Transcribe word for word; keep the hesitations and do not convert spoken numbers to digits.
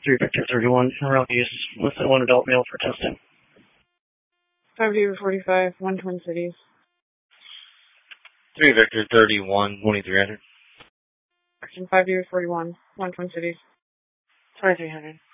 three Victor thirty-one, around use with one adult male for testing. five David forty-five, one Twin Cities. three Victor thirty-one, twenty-three hundred. Action five David forty-one, one Twin Cities. twenty-three hundred.